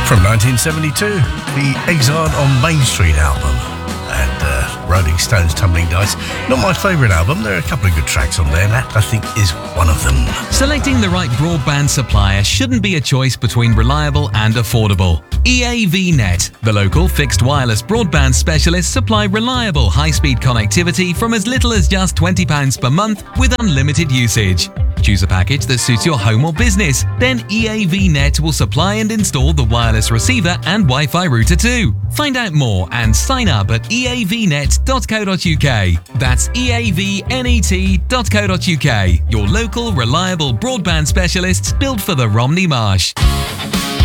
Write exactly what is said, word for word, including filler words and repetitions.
From nineteen seventy-two, the Exiled on Main Street album, and uh, Rolling Stones' Tumbling Dice. Not my favourite album. There are a couple of good tracks on there, and that, I think, is one of them. Selecting the right broadband supplier shouldn't be a choice between reliable and affordable. E A V Net, the local fixed wireless broadband specialists, supply reliable high-speed connectivity from as little as just twenty pounds per month with unlimited usage. Choose a package that suits your home or business. Then E A V Net will supply and install the wireless receiver and Wi-Fi router too. Find out more and sign up at e a v net dot co dot u k. That's e a v net dot co dot u k. Your local, reliable broadband specialists built for the Romney Marsh.